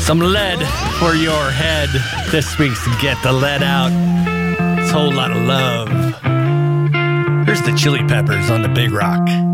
Some lead for your head. This week's Get the Lead Out. It's a whole lot of love. Here's the Chili Peppers on the Big Rock.